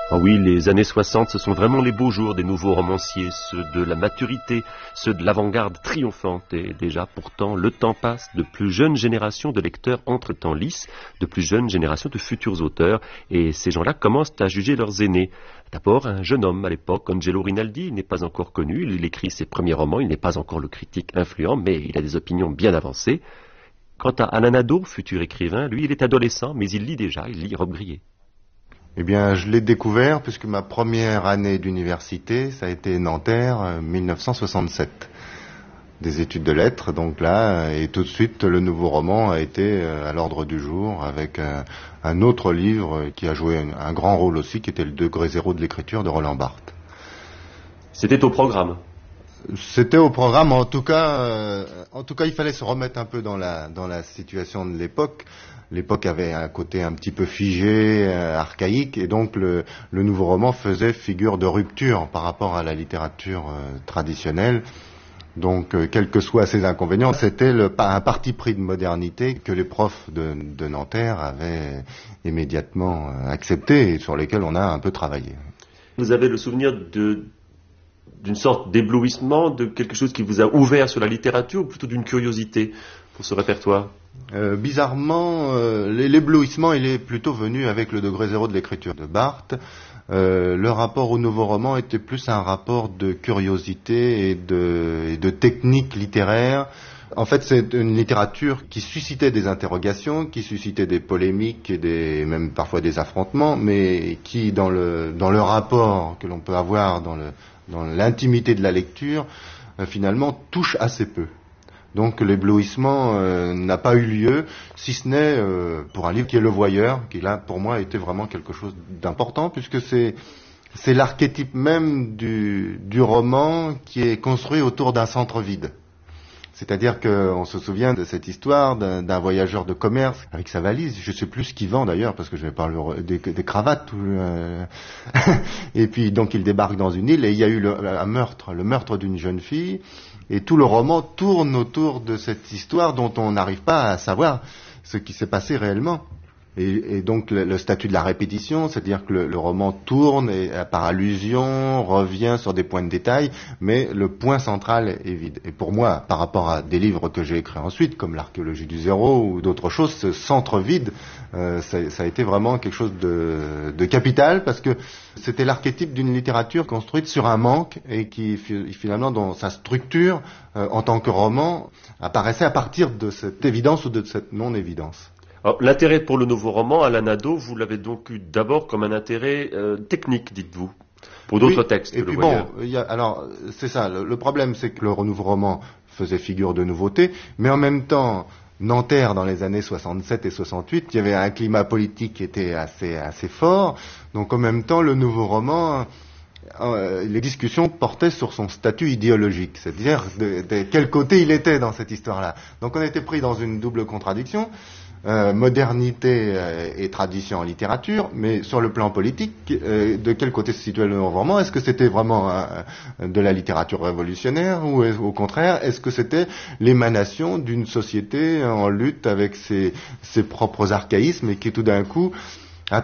Ah oui, les années 60, ce sont vraiment les beaux jours des nouveaux romanciers, ceux de la maturité, ceux de l'avant-garde triomphante. Et déjà, pourtant, le temps passe, de plus jeunes générations de lecteurs entrent en lice, de plus jeunes générations de futurs auteurs, et ces gens-là commencent à juger leurs aînés. D'abord, un jeune homme à l'époque, Angelo Rinaldi, il n'est pas encore connu, il écrit ses premiers romans, il n'est pas encore le critique influent, mais il a des opinions bien avancées. Quant à Alain Nadeau, futur écrivain, lui, il est adolescent, mais il lit déjà, il lit Robe Grillée. Eh bien, je l'ai découvert puisque ma première année d'université, ça a été Nanterre, 1967. Des études de lettres, donc là, et tout de suite, le nouveau roman a été à l'ordre du jour avec un autre livre qui a joué un grand rôle aussi, qui était le degré zéro de l'écriture de Roland Barthes. C'était au programme. C'était au programme, en tout cas, il fallait se remettre un peu dans la situation de l'époque. L'époque avait un côté un petit peu figé, archaïque, et donc le nouveau roman faisait figure de rupture par rapport à la littérature traditionnelle. Donc, quels que soient ses inconvénients, c'était un parti pris de modernité que les profs de Nanterre avaient immédiatement accepté et sur lesquels on a un peu travaillé. Vous avez le souvenir d'une sorte d'éblouissement, de quelque chose qui vous a ouvert sur la littérature, ou plutôt d'une curiosité pour ce répertoire? Bizarrement, l'éblouissement, il est plutôt venu avec le degré zéro de l'écriture de Barthes. Le rapport au nouveau roman était plus un rapport de curiosité et de technique littéraire. En fait, c'est une littérature qui suscitait des interrogations, qui suscitait des polémiques et même parfois des affrontements, mais qui, dans le rapport que l'on peut avoir dans l'intimité de la lecture, finalement touche assez peu. Donc l'éblouissement n'a pas eu lieu, si ce n'est pour un livre qui est Le Voyeur, qui là pour moi était vraiment quelque chose d'important, puisque c'est l'archétype même du roman qui est construit autour d'un centre vide. C'est-à-dire qu'on se souvient de cette histoire d'un voyageur de commerce avec sa valise, je ne sais plus ce qu'il vend d'ailleurs, parce que je vais parler des cravates. Et puis donc il débarque dans une île et il y a eu un meurtre, le meurtre d'une jeune fille, et tout le roman tourne autour de cette histoire dont on n'arrive pas à savoir ce qui s'est passé réellement. Et donc le statut de la répétition, c'est-à-dire que le roman tourne et par allusion revient sur des points de détail, mais le point central est vide. Et pour moi, par rapport à des livres que j'ai écrits ensuite, comme l'Archéologie du zéro ou d'autres choses, ce centre vide, ça a été vraiment quelque chose de capital, parce que c'était l'archétype d'une littérature construite sur un manque et qui finalement, dans sa structure en tant que roman, apparaissait à partir de cette évidence ou de cette non-évidence. Alors, l'intérêt pour le nouveau roman, Alain Nadeau, vous l'avez donc eu d'abord comme un intérêt technique, dites-vous, pour d'autres textes. Et puis bon, alors c'est ça, le problème c'est que le nouveau roman faisait figure de nouveauté, mais en même temps, Nanterre dans les années 67 et 68, il y avait un climat politique qui était assez fort, donc en même temps le nouveau roman, les discussions portaient sur son statut idéologique, c'est-à-dire de quel côté il était dans cette histoire-là. Donc on était pris dans une double contradiction. Modernité et tradition en littérature, mais sur le plan politique, de quel côté se situait le nouveau roman? Est-ce que c'était vraiment de la littérature révolutionnaire, ou au contraire, est-ce que c'était l'émanation d'une société en lutte avec ses propres archaïsmes et qui tout d'un coup